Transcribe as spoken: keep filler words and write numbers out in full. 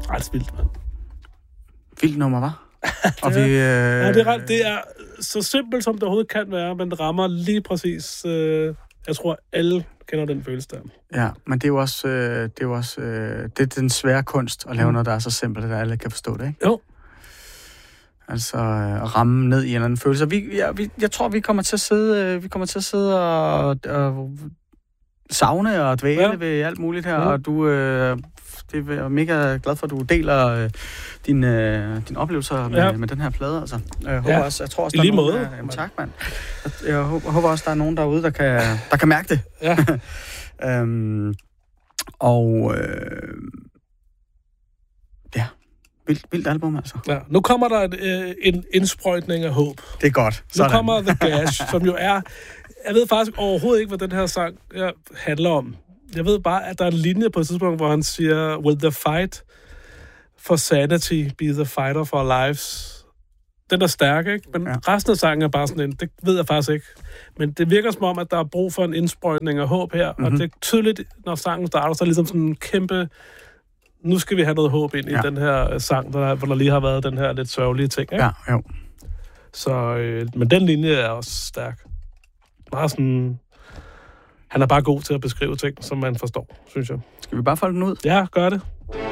ret vildt, mand. Vildt nummer, hva'? Og vi, øh... Ja, det er, ret, det er så simpelt, som det overhovedet kan være, men det rammer lige præcis... Øh, jeg tror, alle kender den følelse der. Ja, men det er jo også, øh, det er jo også øh, det er den svære kunst at lave mm. noget, der er så simpelt, at alle kan forstå det, ikke? Jo. Altså øh, at ramme ned i en eller anden følelse. Vi, ja, vi, jeg tror, vi kommer til at sidde, øh, vi kommer til at sidde og, og savne og dvæle ja. ved alt muligt her, mm. og du... Øh, det er jeg mega glad for, at du deler øh, dine øh, din oplevelser med, ja. med den her plade. Altså. Jeg håber ja. også, jeg tror også, der er nogen, måde. Der, jamen, tak, mand. Jeg, jeg håber, håber også, der er nogen derude, der kan, der kan mærke det. Ja. øhm, og øh, ja, vildt, vildt album, altså. Ja. Nu kommer der et, øh, en indsprøjtning af håb. Det er godt. Sådan. Nu kommer The Gash, som jo er... Jeg ved faktisk overhovedet ikke, hvad den her sang ja, handler om. Jeg ved bare, at der er en linje på et tidspunkt, hvor han siger, will the fight for sanity be the fighter for our lives? Den er stærk, ikke? Men ja. resten af sangen er bare sådan en, det ved jeg faktisk ikke. Men det virker som om, at der er brug for en indsprøjtning af håb her, mm-hmm. og det er tydeligt, når sangen starter, så er det ligesom sådan en kæmpe, nu skal vi have noget håb ind ja. i den her sang, der, hvor der lige har været den her lidt sørgelige ting, ikke? Ja, jo. Så, øh, men den linje er også stærk. Meget sådan... Han er bare god til at beskrive ting, som man forstår, synes jeg. Skal vi bare folde den ud? Ja, gør det.